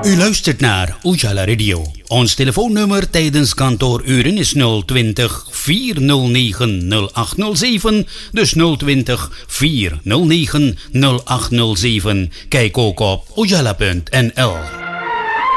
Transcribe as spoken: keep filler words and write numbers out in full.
U luistert naar Ujala Radio. Ons telefoonnummer tijdens kantooruren is nul twintig, vier nul negen, nul acht nul zeven. Dus nul twintig, vier nul negen, nul acht nul zeven. Kijk ook op ujala punt n l.